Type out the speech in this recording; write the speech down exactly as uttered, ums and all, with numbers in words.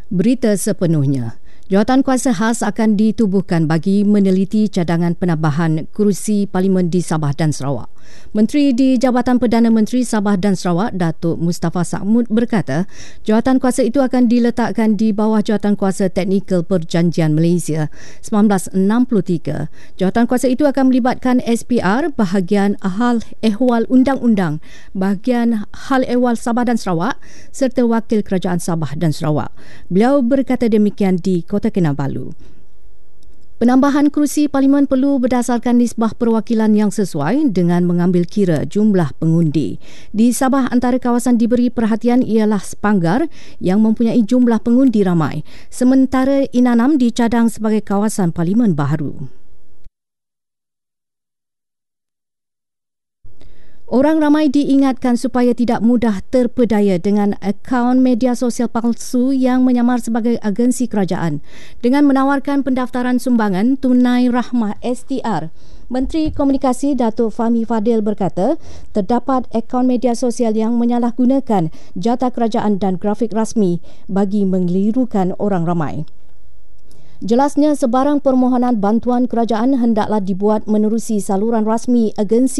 Berita sepenuhnya. Jawatankuasa khas akan ditubuhkan bagi meneliti cadangan penambahan kerusi Parlimen di Sabah dan Sarawak. Menteri di Jabatan Perdana Menteri Sabah dan Sarawak, Datuk Mustafa Sa'mud berkata, jawatankuasa itu akan diletakkan di bawah Jawatankuasa Teknikal Perjanjian Malaysia sembilan belas enam puluh tiga. Jawatankuasa itu akan melibatkan S P R, bahagian hal ehwal undang-undang, bahagian hal ehwal Sabah dan Sarawak serta wakil kerajaan Sabah dan Sarawak. Beliau berkata demikian di Kota Kinabalu. Penambahan kerusi Parlimen perlu berdasarkan nisbah perwakilan yang sesuai dengan mengambil kira jumlah pengundi. Di Sabah, antara kawasan diberi perhatian ialah Sepanggar yang mempunyai jumlah pengundi ramai, sementara Inanam dicadang sebagai kawasan Parlimen baharu. Orang ramai diingatkan supaya tidak mudah terpedaya dengan akaun media sosial palsu yang menyamar sebagai agensi kerajaan dengan menawarkan pendaftaran sumbangan tunai rahmah S T R. Menteri Komunikasi Datuk Fahmi Fadil berkata, terdapat akaun media sosial yang menyalahgunakan jata kerajaan dan grafik rasmi bagi mengelirukan orang ramai. Jelasnya, sebarang permohonan bantuan kerajaan hendaklah dibuat menerusi saluran rasmi agensi